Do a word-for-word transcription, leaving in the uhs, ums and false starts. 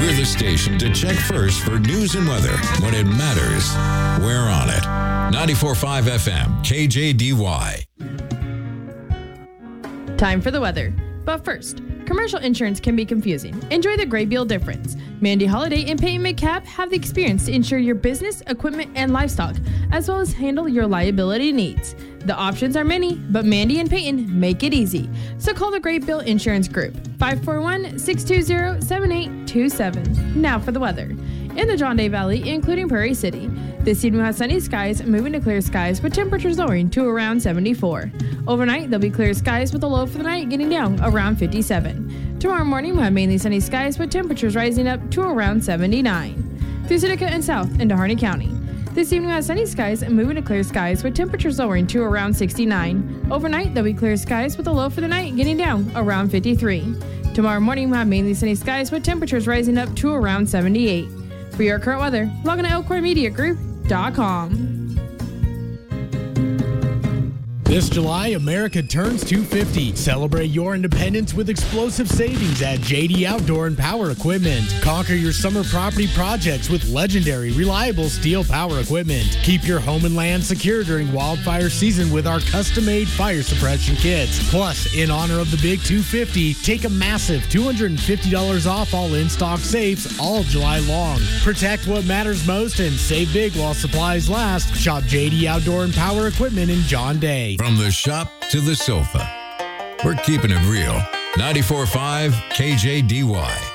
We're the station to check first for news and weather. When it matters, we're on it. ninety-four point five F M, K J D Y. Time for the weather. But first, commercial insurance can be confusing. Enjoy the Great Deal difference. Mandy Holiday and Peyton McCabe have the experience to insure your business, equipment, and livestock, as well as handle your liability needs. The options are many, but Mandy and Peyton make it easy. So call the Great Bill Insurance Group, five four one, six two zero, seven eight two seven. Now for the weather. In the John Day Valley, including Prairie City, this evening we'll have sunny skies, moving to clear skies with temperatures lowering to around seventy-four. Overnight, there'll be clear skies with a low for the night getting down around fifty-seven. Tomorrow morning, we'll have mainly sunny skies with temperatures rising up to around seventy-nine. Through Seneca and south into Harney County. This evening we'll have sunny skies and moving to clear skies with temperatures lowering to around sixty-nine. Overnight, there'll be clear skies with a low for the night getting down around fifty-three. Tomorrow morning, we'll have mainly sunny skies with temperatures rising up to around seventy-eight. For your current weather, log on to elkhorn media group dot com. This July, America turns two fifty. Celebrate your independence with explosive savings at J D Outdoor and Power Equipment. Conquer your summer property projects with legendary, reliable steel power equipment. Keep your home and land secure during wildfire season with our custom-made fire suppression kits. Plus, in honor of the Big two fifty, take a massive two hundred fifty dollars off all in-stock safes all July long. Protect what matters most and save big while supplies last. Shop J D Outdoor and Power Equipment in John Day. From the shop to the sofa, we're keeping it real. ninety-four point five K J D Y.